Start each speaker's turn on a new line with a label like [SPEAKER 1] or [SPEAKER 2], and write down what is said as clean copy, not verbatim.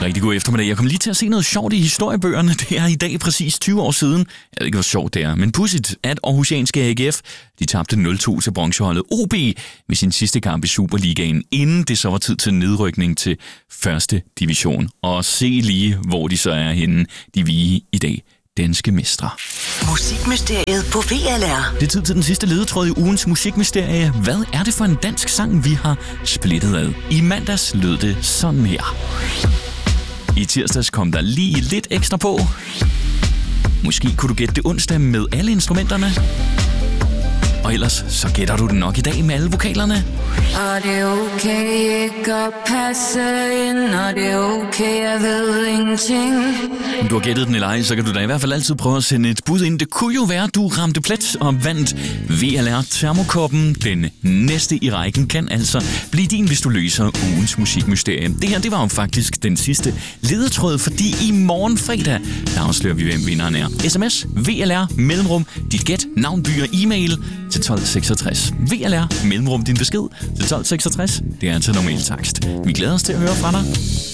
[SPEAKER 1] Rigtig god eftermiddag. Jeg kom lige til at se noget sjovt i historiebøgerne. Det er i dag præcis 20 år siden. Jeg ved ikke, hvor sjovt det er, men pudsigt, at aarhusianske AGF de tabte 0-2 til bronzeholdet OB med sin sidste kamp i Superligaen, inden det så var tid til nedrykning til første division. Og se lige, hvor de så er henne, de vige i dag. Danske mestre.
[SPEAKER 2] Musikmysteriet på VLR.
[SPEAKER 1] Det er tid til den sidste ledetråd i ugens musikmysterie. Hvad er det for en dansk sang, vi har splittet ad? I mandags lød det sådan her. I tirsdags kom der lige lidt ekstra på. Måske kunne du gætte det onsdag med alle instrumenterne. Og ellers så gætter du det nok i dag med alle vokalerne.
[SPEAKER 3] Og det er okay ikke at passe ind, og det er okay, jeg ved ingenting.
[SPEAKER 1] Om du har gættet den eller ej, så kan du da i hvert fald altid prøve at sende et bud ind. Det kunne jo være, at du ramte plet og vandt VLR Termokoppen. Den næste i rækken kan altså blive din, hvis du løser ugens musikmysterie. Det her, det var jo faktisk den sidste ledetråd, fordi i morgen fredag, der afslører vi, hvem vinderen er. SMS, VLR, mellemrum, dit gæt, navn, by og e-mail til 1266. VLR, mellemrum, din besked til 1266. Det er til normal takst. Vi glæder os til at høre fra dig.